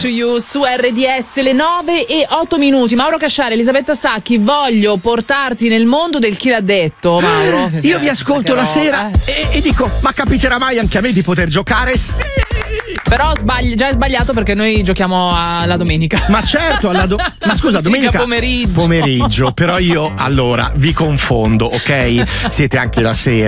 To You su RDS, le 9:08. Mauro Casciari, Elisabetta Sacchi, voglio portarti nel mondo del chi l'ha detto, Mauro. Io vi ascolto la sera e dico, ma capiterà mai anche a me di poter giocare? Sì! Però già è sbagliato perché noi giochiamo alla domenica. Ma certo, ma scusa, domenica pomeriggio. Però io allora vi confondo, ok? Siete anche la sera.